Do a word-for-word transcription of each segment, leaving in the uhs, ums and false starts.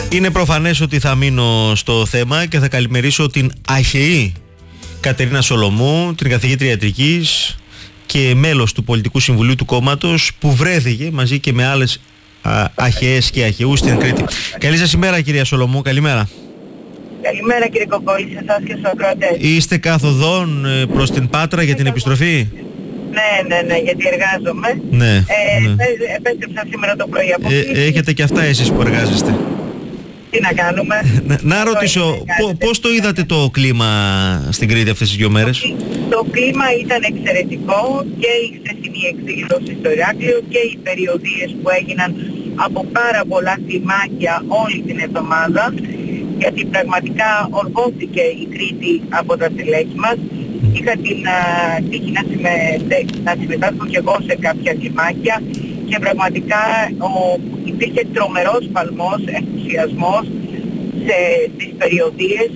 Είναι προφανές ότι θα μείνω στο θέμα και θα καλημερίσω την αχαιή Κατερίνα Σολομού, την καθηγήτρια ιατρικής και μέλος του Πολιτικού Συμβουλίου του κόμματος, που βρέθηκε μαζί και με άλλες αχαιές και αχαιούς στην Κρήτη. Καλή σας ημέρα, κυρία Σολομού, καλημέρα. Καλημέρα, κύριε Κοκκόλη, σε εσάς και στους ακροατές. Είστε καθοδόν προς την Πάτρα για την επιστροφή? Ναι, ναι, ναι, γιατί εργάζομαι. Ναι, ε, ναι. Επέστρεψα σήμερα το πρωί από ε, Έχετε και αυτά εσείς που εργάζεστε. Τι να κάνουμε. να, να ρωτήσω, πώς το είδατε το κλίμα στην Κρήτη αυτές τις δύο μέρες? Το, το κλίμα ήταν εξαιρετικό, και η χθεσινή εκδήλωση στο Ηράκλειο και οι περιοδίες που έγιναν από πάρα πολλά κλιμάκια όλη την εβδομάδα, γιατί πραγματικά οργώθηκε η Κρήτη από τα στελέχη μας. Είχα την uh, τύχη να, συμμετέ, να συμμετάσχω και εγώ σε κάποια κλιμάκια και πραγματικά ο, υπήρχε τρομερός παλμός, ενθουσιασμός σε, στις περιοδίες.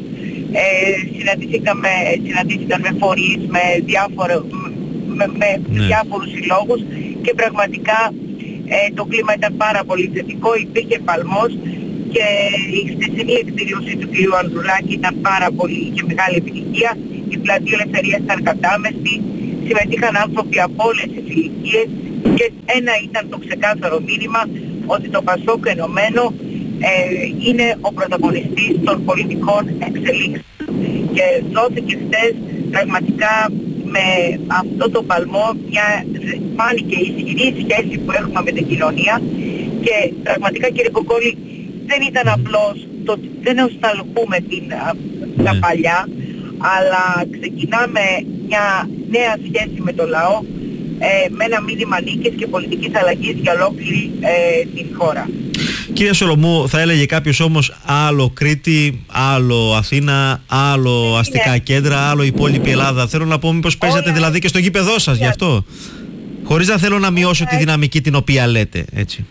Ε, συναντηθήκαμε, συναντήθηκαν με φορείς, με, διάφορο, με, με ναι. διάφορους συλλόγους, και πραγματικά ε, το κλίμα ήταν πάρα πολύ θετικό, υπήρχε παλμός, και η χθεσινή εκδήλωση του κ. Ανδρουλάκη ήταν πάρα πολύ, είχε μεγάλη επιτυχία. Η πλατεία Ελευθερίας ήταν κατάμεστη, συμμετείχαν άνθρωποι από όλες τις ηλικίες, και ένα ήταν το ξεκάθαρο μήνυμα ότι το Πασόκ ενωμένο ε, είναι ο πρωταγωνιστής των πολιτικών εξελίξεων. Και δόθηκε χθες πραγματικά με αυτό το παλμό μια φάνηκε ισχυρή σχέση που έχουμε με την κοινωνία, και πραγματικά, κύριε Κοκκόλη, δεν ήταν απλώς το, δεν νοσταλγούμε την, τα παλιά, αλλά ξεκινάμε μια νέα σχέση με το λαό, ε, με ένα μήνυμα νίκης και πολιτικής αλλαγής για ολόκληρη ε, την χώρα. Κύριε Σολομού, θα έλεγε κάποιος όμως άλλο Κρήτη, άλλο Αθήνα, άλλο αστικά είναι. κέντρα, άλλο υπόλοιπη Ελλάδα. Θέλω να πω, μήπως παίζατε Όλα... δηλαδή και στο γήπεδό σας γι' αυτό. Χωρίς να θέλω να μειώσω Όλα... τη δυναμική την οποία λέτε, έτσι.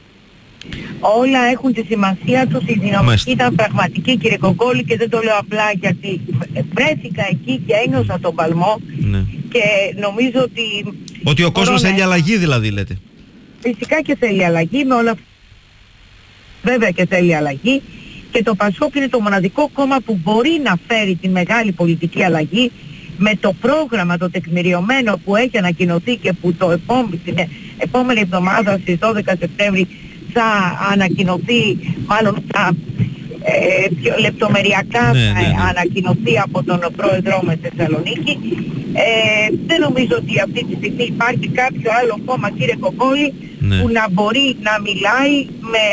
Όλα έχουν τη σημασία τους, η δυναμική ήταν πραγματική, κύριε Κοκκόλη, και δεν το λέω απλά γιατί βρέθηκα εκεί και ένιωσα τον παλμό, ναι. Και νομίζω ότι... Ότι ο κόσμος θέλει να... αλλαγή δηλαδή, λέτε. Φυσικά και θέλει αλλαγή, με όλα... Βέβαια και θέλει αλλαγή, και το Πασόκ είναι το μοναδικό κόμμα που μπορεί να φέρει τη μεγάλη πολιτική αλλαγή, με το πρόγραμμα το τεκμηριωμένο που έχει ανακοινωθεί και που το επόμενη, την επόμενη εβδομάδα στις δώδεκα Σεπτέμβρη θα ανακοινωθεί, μάλλον θα ε, πιο λεπτομεριακά ναι, θα ναι, ναι. ανακοινωθεί από τον πρόεδρό μας στη Θεσσαλονίκη. Ε, δεν νομίζω ότι αυτή τη στιγμή υπάρχει κάποιο άλλο κόμμα, κύριε Κοκκόλη, ναι. που να μπορεί να μιλάει με,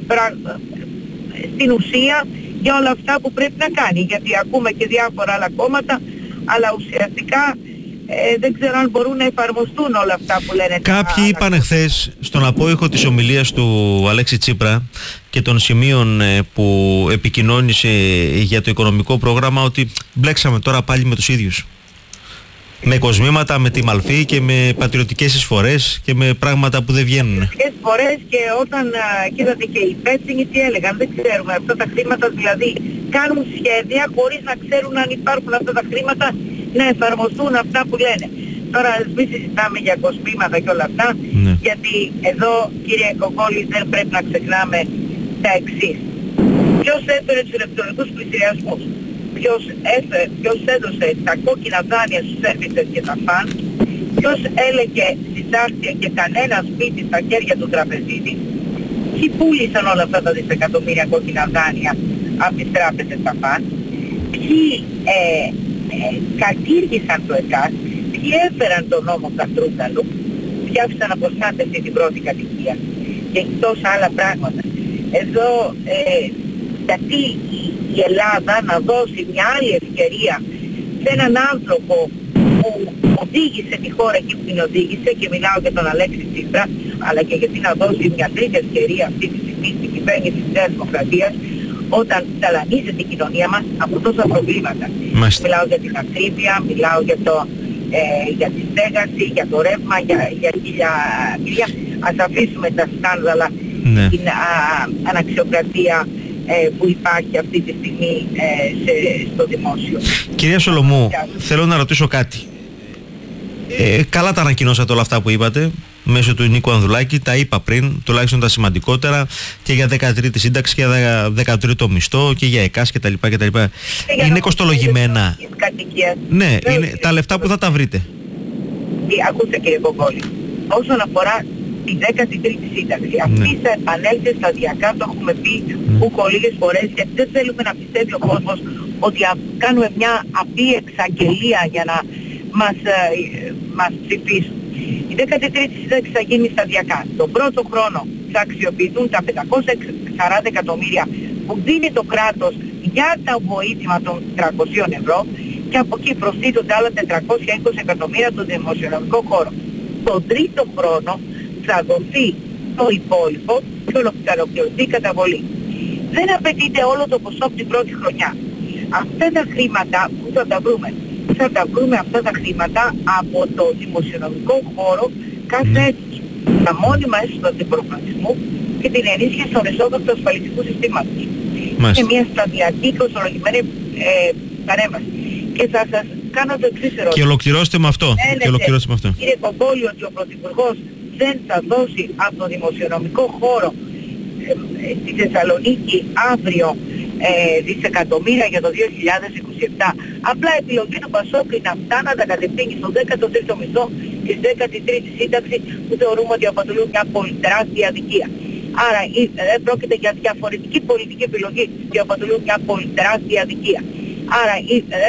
στην ουσία για όλα αυτά που πρέπει να κάνει. Γιατί ακούμε και διάφορα άλλα κόμματα, αλλά ουσιαστικά Ε, δεν ξέρω αν μπορούν να εφαρμοστούν όλα αυτά που λένε. Κάποιοι τα... είπαν χθες στον απόϊχο της ομιλίας του Αλέξη Τσίπρα και των σημείων που επικοινώνησε για το οικονομικό πρόγραμμα ότι μπλέξαμε τώρα πάλι με τους ίδιους. Με κοσμήματα, με τη μαλφή και με πατριωτικές εισφορές και με πράγματα που δεν βγαίνουν. Πατριωτικές εισφορές, και όταν κοίτατε και οι υπεύθυνοι τι έλεγαν, δεν ξέρουμε αυτά τα χρήματα, δηλαδή κάνουν σχέδια χωρίς να ξέρουν αν υπάρχουν αυτά τα χρήματα να εφαρμοστούν αυτά που λένε. Τώρα μην συζητάμε για κοσμήματα και όλα αυτά, ναι. γιατί εδώ, κύριε Κοκκόλη, δεν πρέπει να ξεχνάμε τα εξής. Ποιος έφερε τους ηλεκτρονικούς πληστηριασμούς, ποιος, έφερε, ποιος έδωσε τα κόκκινα δάνεια στους σέρβιτες και τα φαν, ποιος έλεγε δυσάρτια και κανένα σπίτι στα χέρια του τραπεζίτη, ποιοι πούλησαν όλα αυτά τα δισεκατομμύρια κόκκινα δάνεια από τις τράπεζες τα φαν, ποιοι ε, Ε, κατήργησαν το ΕΚΑΤ, ποιοι έφεραν τον νόμο Κατρούγκαλου, ποιοι άφησαν αποστάθευση την πρώτη κατοικία και τόσα άλλα πράγματα. Εδώ ε, γιατί η, η Ελλάδα να δώσει μια άλλη ευκαιρία σε έναν άνθρωπο που οδήγησε τη χώρα εκεί που την οδήγησε, και μιλάω για τον Αλέξη Τσίπρα, αλλά και γιατί να δώσει μια τρίτη ευκαιρία αυτή τη στιγμή στην κυβέρνηση της Νέας Δημοκρατίας, όταν ταλανίζεται η κοινωνία μας από τόσα προβλήματα. Μάλιστα. Μιλάω για την ακρίβεια, μιλάω για, το, ε, για τη στέγαση, για το ρεύμα, για, για χίλια χίλια. Ας αφήσουμε τα σκάνδαλα, ναι. την α, αναξιοκρατία ε, που υπάρχει αυτή τη στιγμή ε, σε, στο δημόσιο. Κυρία Σολομού, θέλω να ρωτήσω κάτι. Ε, καλά τα ανακοινώσατε όλα αυτά που είπατε. μέσω του Νίκου Ανδρουλάκη. Τα είπα πριν, τουλάχιστον τα σημαντικότερα, και για δεκατρίτη σύνταξη και για δεκατρίτο μισθό και για ΕΚΑΣ κτλ. κτλ. Είναι κοστολογημένα. Ναι, είναι τα λεφτά που θα τα βρείτε. Ακούστε κύριε Κογκόλη, όσον αφορά τη δέκατη τρίτη σύνταξη, αυτή ναι. θα επανέλθει σταδιακά, το έχουμε πει mm. ούκο λίγες φορές, γιατί δεν θέλουμε να πιστεύει ο κόσμος ότι α, κάνουμε μια απλή εξαγγελία για να μας, ε, μας ψηφίσουν. Η δέκατη τρίτη σύνταξη θα γίνει σταδιακά. Τον πρώτο χρόνο θα αξιοποιηθούν τα πεντακόσια σαράντα εκατομμύρια που δίνει το κράτος για το βοήθημα των τριακοσίων ευρώ, και από εκεί προστίθονται άλλα τετρακόσια είκοσι εκατομμύρια στον δημοσιονομικό χώρο. Τον τρίτο χρόνο θα δοθεί το υπόλοιπο και θα ολοκληρωθεί η καταβολή. Δεν απαιτείται όλο το ποσό από την πρώτη χρονιά. Αυτά τα χρήματα που θα τα βρούμε, θα τα βρούμε αυτά τα χρήματα από το δημοσιονομικό χώρο κάθε έτος. Τα μόνιμα έσοδα του προγραμματισμού και την ενίσχυση των εσόδων του ασφαλιστικού συστήματος. Είναι μια σταδιακή και ορθολογημένη ε, παρέμβαση. Και θα σας κάνω το εξής ερώτημα. Και ολοκληρώστε με αυτό. Και ολοκληρώστε με αυτό. Κύριε Κογκόλη, ότι ο Πρωθυπουργός δεν θα δώσει από το δημοσιονομικό χώρο ε, ε, στη Θεσσαλονίκη αύριο ε, δισεκατομμύρια για το δύο χιλιάδες είκοσι επτά. Απλά επιλογή του Πασόκ είναι αυτά να τα κατευθύνει στον δέκατο τρίτο μισθό και στη δέκατη τρίτη σύνταξη, που θεωρούμε ότι αποτελούν μια πολύ τεράστια αδικία. Άρα δεν ε, πρόκειται για διαφορετική πολιτική επιλογή και αποτελούν μια πολύ τεράστια αδικία. Άρα